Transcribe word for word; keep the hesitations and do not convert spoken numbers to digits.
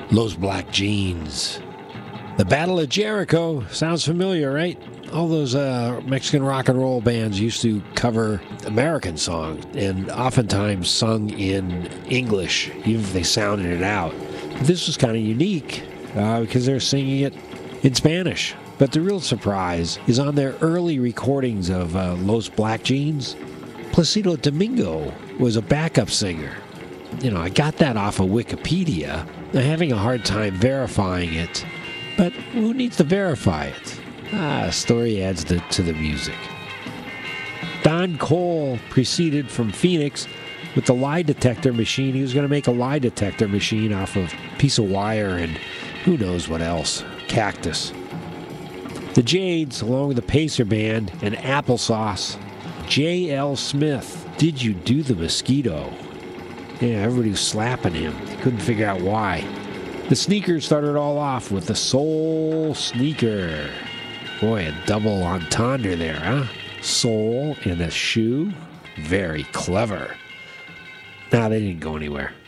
Los Black Jeans. The Battle of Jericho. Sounds familiar, right? All those uh, Mexican rock and roll bands used to cover American songs and oftentimes sung in English, even if they sounded it out. But this was kind of unique uh, because they're singing it in Spanish. But the real surprise is on their early recordings of uh, Los Black Jeans, Placido Domingo was a backup singer. You know, I got that off of Wikipedia. I'm having a hard time verifying it. But who needs to verify it? Ah, story adds the, to the music. Don Cole proceeded from Phoenix with the lie detector machine. He was going to make a lie detector machine off of a piece of wire and who knows what else. Cactus. The Jades, along with the Pacer Band and Applesauce. J L. Smith, Did You Do the Mosquito? Yeah, everybody was slapping him. They couldn't figure out why. The Sneakers started all off with the Soul Sneaker. Boy, a double entendre there, huh? Soul and a shoe. Very clever. Nah, they didn't go anywhere.